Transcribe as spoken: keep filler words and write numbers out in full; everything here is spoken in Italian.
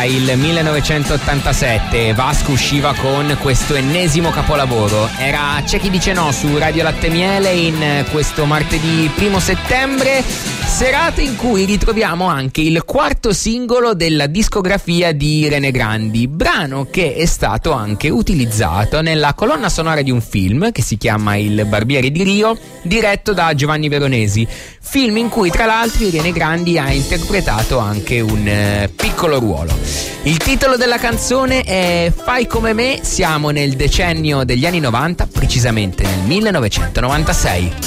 era il millenovecentottantasette, Vasco usciva con questo ennesimo capolavoro. Era C'è chi dice no su Radio Latte Miele in questo martedì primo settembre, serata in cui ritroviamo anche il quarto singolo della discografia di Irene Grandi, brano che è stato anche utilizzato nella colonna sonora di un film che si chiama Il Barbiere di Rio, diretto da Giovanni Veronesi, film in cui tra l'altro Irene Grandi ha interpretato anche un eh, piccolo ruolo. Il titolo della canzone è Fai come me, siamo nel decennio degli anni novanta, precisamente nel millenovecentonovantasei.